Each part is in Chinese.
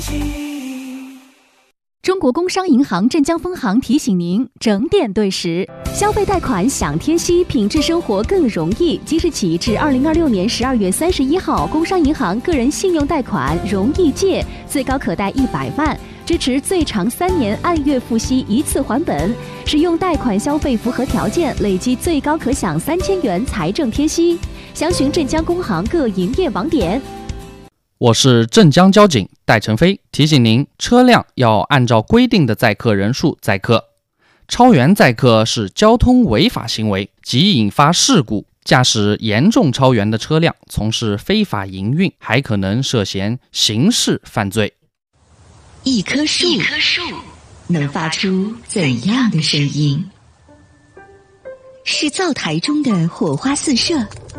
中国工商银行镇江分行提醒您：整点对时，消费贷款享贴息，品质生活更容易。即日起至2026年12月31号，工商银行个人信用贷款容易借，最高可贷100万，支持最长3年按月付息一次还本。使用贷款消费符合条件，累计最高可享3000元财政贴息。详询镇江工行各营业网点。 我是镇江交警戴成飞，提醒您，车辆要按照规定的载客人数载客，超员载客是交通违法行为，即引发事故。驾驶严重超员的车辆从事非法营运，还可能涉嫌刑事犯罪。 一棵树能发出怎样的声音？是灶台中的火花四射，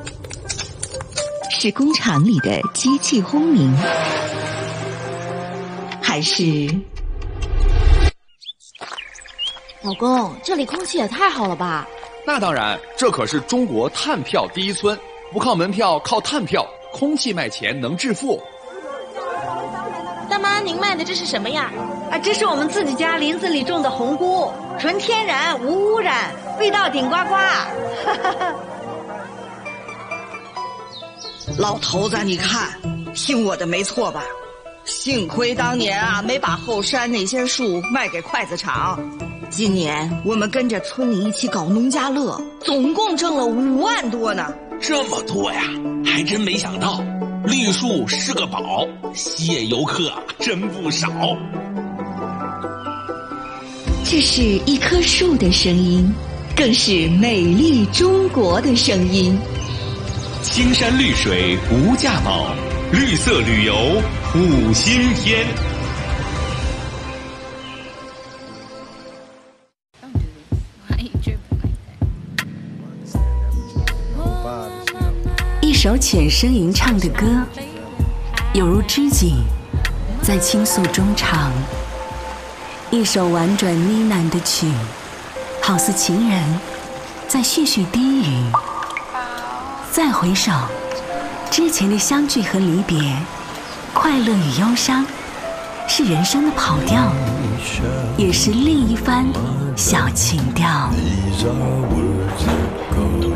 是工厂里的机器轰鸣，还是…… 老公，这里空气也太好了吧？ 那当然，这可是中国碳票第一村，不靠门票，靠碳票，空气卖钱能致富。 大妈，您卖的这是什么呀？ 这是我们自己家林子里种的红菇，纯天然无污染，味道顶呱呱。 老头子，你看，听我的没错吧？幸亏当年没把后山那些树卖给筷子厂。今年我们跟着村里一起搞农家乐，总共挣了5万多呢。 这么多呀，还真没想到，绿树是个宝，吸引游客真不少。 这是一棵树的声音，更是美丽中国的声音。 青山绿水无价宝，绿色旅游5星天。 一首浅声吟唱的歌，有如知己在倾诉衷肠；一首婉转呢喃的曲，好似情人在絮絮低语。再回首，之前的相聚和离别，快乐与忧伤，是人生的跑调，也是另一番小情调。